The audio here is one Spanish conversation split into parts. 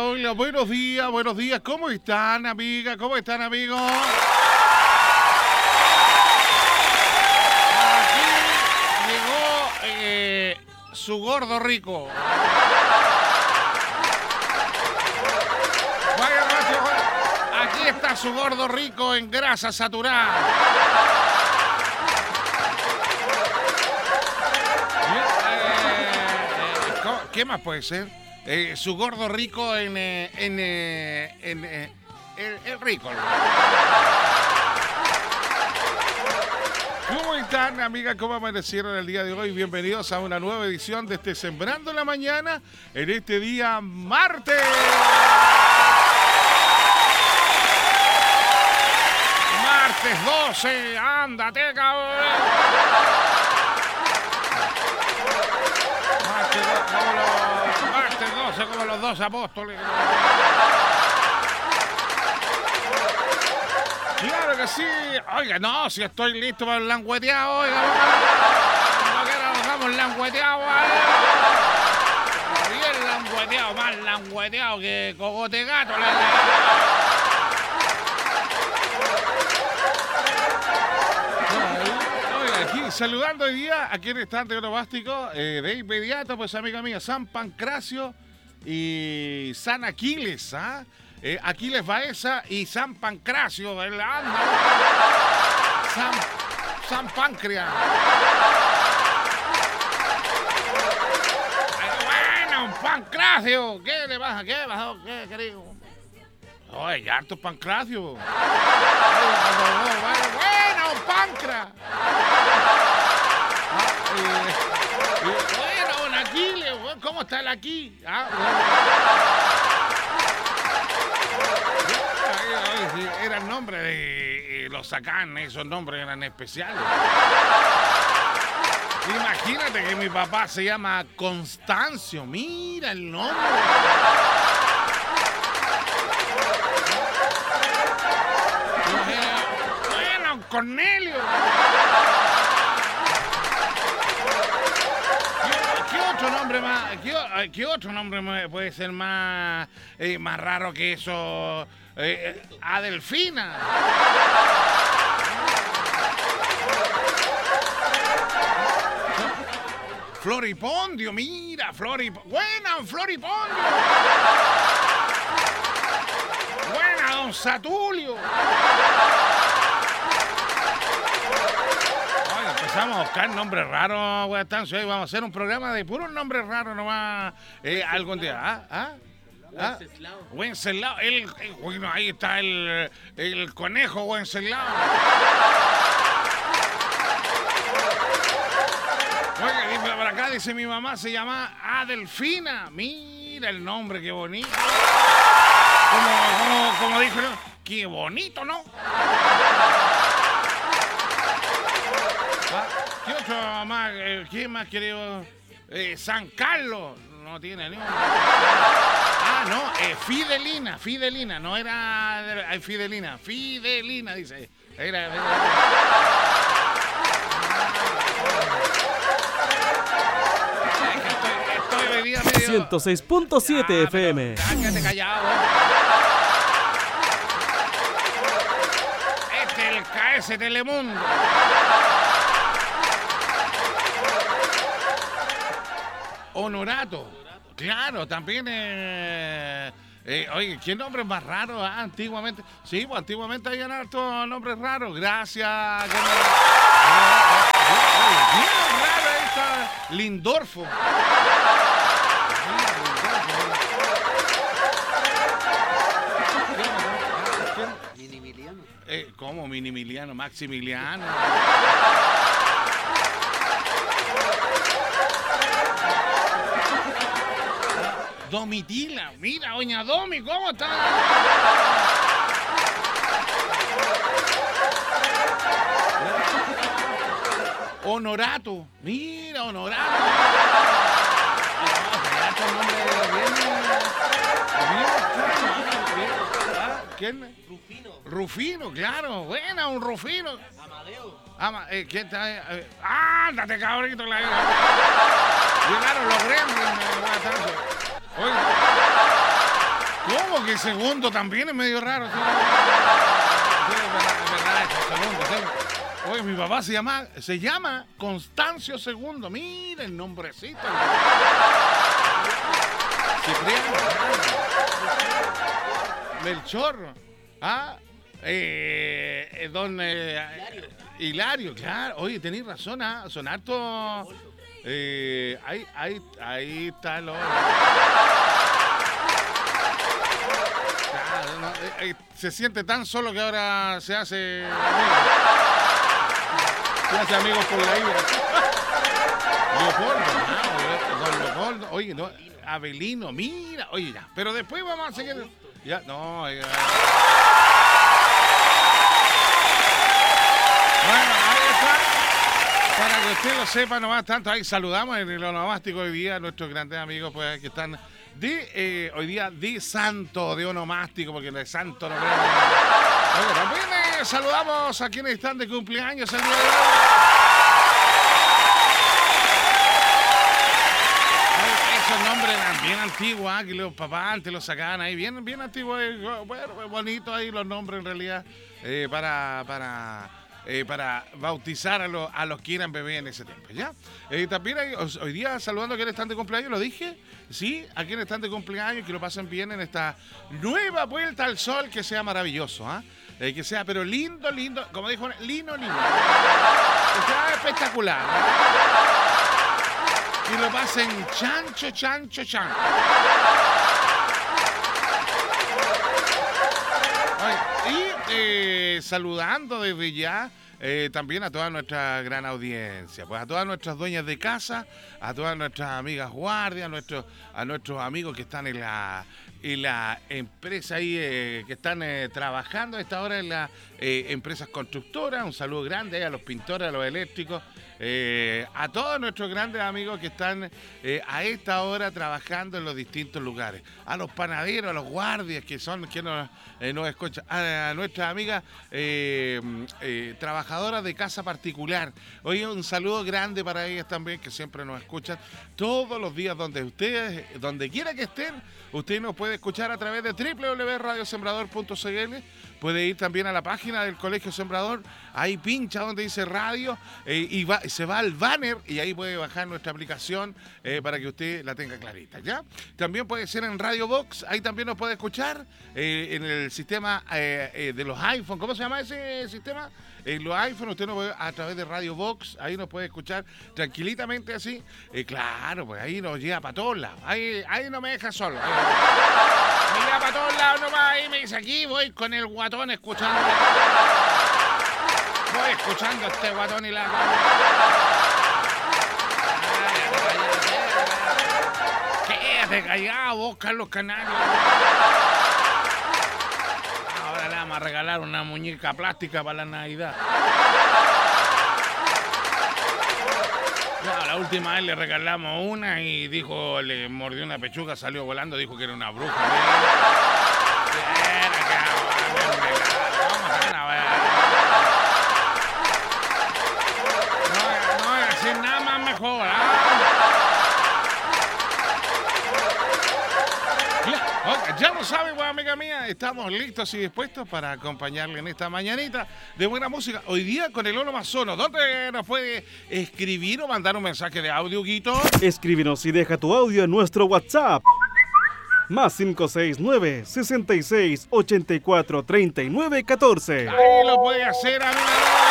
hola, buenos días. ¿Cómo están, amiga? ¿Cómo están, amigos? Aquí llegó su gordo rico. Aquí está su gordo rico en grasa saturada. ¿Qué más puede ser? Su gordo rico en el rico. ¿Cómo están, amigas? ¿Cómo amanecieron el día de hoy? Bienvenidos a una nueva edición de este Sembrando la Mañana en este día martes. Martes 12, ándate, cabrón. Martes 12, como los dos apóstoles. Claro que sí. Oiga, no, si estoy listo para el langueteado, oiga. No quiero, nos vamos langueteado. Bien langueteado, más langueteado que cogote gato. Aquí saludando hoy día a quienes están de Orobástico, de inmediato, pues amiga mía, San Pancracio y San Aquiles, ¿ah? Aquiles Baeza y San Pancracio, ¿verdad? San Páncreas. Bueno, un Pancracio, ¿qué le pasa? ¿Qué pasó? ¿Qué, querido? Oye, ya harto Pancracio. Bueno, un Pancra. Bueno, un Aquiles, ¿cómo está el aquí? Era el nombre de los sacan, esos nombres eran especiales. Imagínate que mi papá se llama Constancio, mira el nombre. Bueno, Cornelio. ¿Qué otro nombre puede ser más raro que eso? Adelfina. Floripondio, mira, buena, Floripondio. Buena, don Satulio. Empezamos a buscar nombres raros, güey. Hoy vamos a hacer un programa de puros nombres raros nomás algún día. Wenceslao. Bueno, ahí está el conejo Wenceslao. Oiga, por acá dice mi mamá, se llama Adelfina. Mira el nombre, qué bonito. Como dijo, ¿no? Qué bonito, ¿no? ¿Qué otro más? ¿Quién más querido? San Carlos. No tiene ni uno. No, Fidelina. No era Fidelina. Fidelina, dice. Era. Estoy bebida medio. 106.7 FM. Cállate callado. Este es el KS Telemundo. Honorato. Claro, también. Oye, ¿qué nombre más raro? Antiguamente. Sí, pues antiguamente habían hartos nombres raros. Gracias. Bien raro ahí está Lindorfo. Minimiliano. ¿Cómo Minimiliano? Maximiliano. Domitila, mira, doña Domi, ¿cómo está? Honorato, mira, Honorato. ¿Quién? Rufino, claro, buena, un Rufino. Amadeo. ¿Quién está ahí? ¡Ándate, cabrito! Llegaron los gremlins. Oye, que segundo también es medio raro. ¿Sí? Sí, es verdad, es segundo, sí. Oye, mi papá se llama Constancio Segundo. Mira el nombrecito. Cipriano. Melchor. Don Hilario, claro. Oye, tenéis razón, son hartos. Ahí está lo. Claro, no, se siente tan solo que ahora se hace amigos por la ira. Leopoldo, don Leopoldo, oye, no, Abelino, mira, oye, ya, pero después vamos a seguir. Ya, no, Bueno, ahí está. Para que usted lo sepa, nomás tanto, ahí saludamos en el onomástico hoy día a nuestros grandes amigos pues que están hoy día de santo, de onomástico, porque de santo no creo. Bueno, también saludamos a quienes están de cumpleaños el día de hoy. Esos nombres eran bien antiguos, que los papás antes los sacaban ahí, bien antiguos, bueno, bonitos ahí los nombres en realidad, para bautizar a los que eran bebés en ese tiempo, ¿ya? También hoy día saludando a quienes están de cumpleaños, ¿lo dije? Sí, a quienes están de cumpleaños, que lo pasen bien en esta nueva vuelta al sol, que sea maravilloso, que sea, pero lindo, como dijo, lindo. Que sea espectacular, y lo pasen chancho. Y saludando desde ya también a toda nuestra gran audiencia, pues a todas nuestras dueñas de casa, a todas nuestras amigas guardias, a nuestros amigos que están en la empresa ahí, que están trabajando a esta hora en las empresas constructoras. Un saludo grande a los pintores, a los eléctricos, a todos nuestros grandes amigos que están a esta hora trabajando en los distintos lugares, a los panaderos, a los guardias que nos escuchan, a nuestras amigas trabajadoras de casa particular. Oye, un saludo grande para ellas también, que siempre nos escuchan todos los días, donde quiera que estén. Usted nos puede escuchar a través de www.radiosembrador.cl. Puede ir también a la página del Colegio Sembrador. Ahí pincha donde dice radio se va al banner y ahí puede bajar nuestra aplicación para que usted la tenga clarita, ¿ya? También puede ser en Radio Box. Ahí también nos puede escuchar en el sistema de los iPhone. ¿Cómo se llama ese sistema? En los iPhone usted nos puede, a través de Radio Box, ahí nos puede escuchar tranquilitamente así. Claro, pues ahí nos llega para todos lados. Ahí no me deja solo. Me lleva para todos lados nomás. Ahí me dice, aquí voy con el guatón escuchando. Voy escuchando a este guatón y la... Quédate callado, vos, Carlos Canario. Ahora le vamos a regalar una muñeca plástica para la Navidad. Ya, la última vez le regalamos una y dijo, le mordió una pechuga, salió volando, dijo que era una bruja. No voy a decir nada más mejor. Ya lo sabe, pues, amiga mía, estamos listos y dispuestos para acompañarle en esta mañanita de buena música. Hoy día con el Olo Mazono. ¿Dónde nos puede escribir o mandar un mensaje de audio, Guito? Escríbenos y deja tu audio en nuestro WhatsApp. Más 569-66-84-39-14. Ahí lo puede hacer, amiga.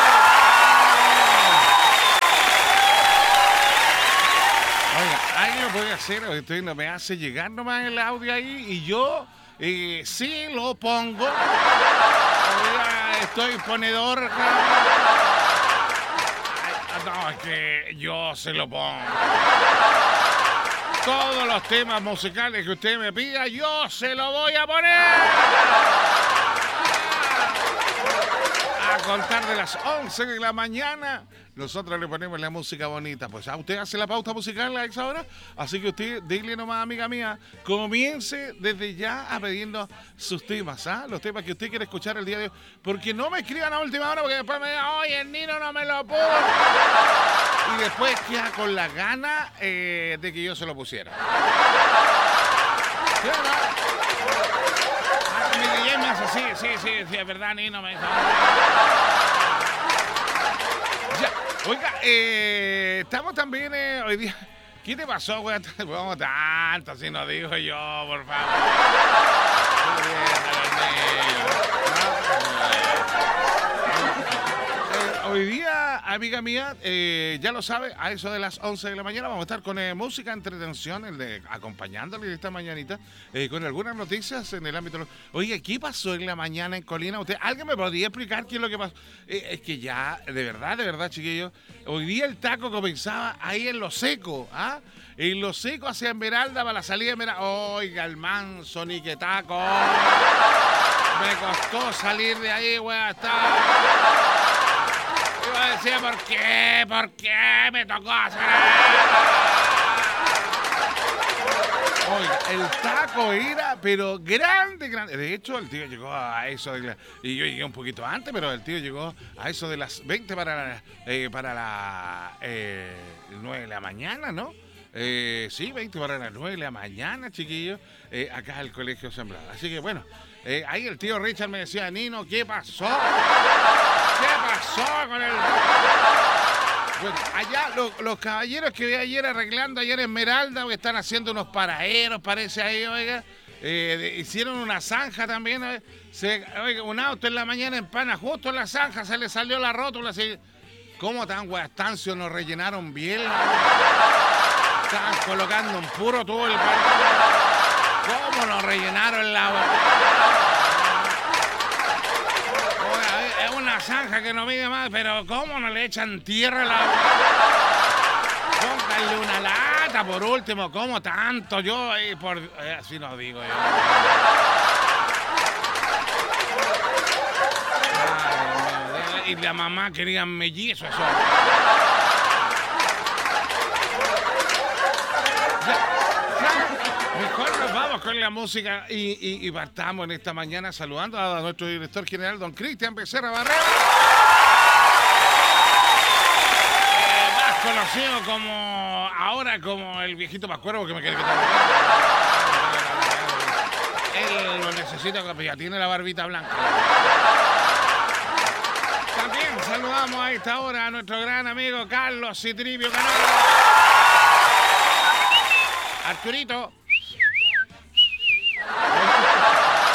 Ahí lo puede hacer, usted no me hace llegar nomás el audio ahí y yo sí lo pongo. Oiga, estoy ponedor. No, es que yo se lo pongo. Todos los temas musicales que usted me pida, yo se lo voy a poner. A contar de las 11 de la mañana, nosotros le ponemos la música bonita. Pues usted hace la pauta musical a esa hora, así que usted, dile nomás, amiga mía, comience desde ya a pidiendo sus temas, los temas que usted quiere escuchar el día de hoy. Porque no me escriban a última hora, porque después me digan, oye, el Nino no me lo pudo. Y después queda con la gana de que yo se lo pusiera. ¿Sí o no? mi DJ me hace, sí, es verdad, Nino me dice. Ya, oiga, estamos también hoy día. ¿Qué te pasó, güey? Vamos tanto, si no digo yo, por favor. Hoy día, amiga mía, ya lo sabe, a eso de las 11 de la mañana vamos a estar con música, entretención, acompañándole esta mañanita, con algunas noticias en el ámbito. Oye, ¿qué pasó en la mañana en Colina? ¿Alguien me podría explicar qué es lo que pasó? Es que ya, de verdad, chiquillos, hoy día el taco comenzaba ahí en Lo Seco, ¿ah? En Lo Seco hacia Esmeralda, para la salida de Esmeralda. Oiga, el manso, ni que taco. Me costó salir de ahí, güey, hasta... Iba a decir, ¿por qué me tocó hacer eso? Oiga, el taco era, pero grande. De hecho, el tío llegó a eso y yo llegué un poquito antes, pero el tío llegó a eso de las 20 para las 9 de la mañana, ¿no? Sí, 20 para las 9 de la mañana, chiquillos, acá al Colegio Sembrado. Así que bueno, ahí el tío Richard me decía, Nino, ¿qué pasó? ¿Qué pasó con el...? Bueno, allá los caballeros que vi ayer arreglando ayer en Esmeralda, que están haciendo unos paraderos, parece ahí, oiga. Hicieron una zanja también. Oiga, un auto en la mañana empana, justo en la zanja, se le salió la rótula. Así, ¿cómo tan guastancio nos rellenaron bien? Estaban colocando un puro tubo el ¿cómo nos rellenaron la... Es una zanja que no mide más, pero ¿cómo no le echan tierra a la... Pónganle una lata por último, ¿cómo tanto? Yo, así no digo yo. Ay, y la mamá quería mellizos, eso. Mejor nos vamos con la música y partamos en esta mañana saludando a nuestro director general, don Cristian Becerra Barrera. Más conocido como el viejito Pascuero, porque me quiere quitar. Él lo necesita porque ya tiene la barbita blanca. También saludamos a esta hora a nuestro gran amigo Carlos Citripio Canal. Arturito.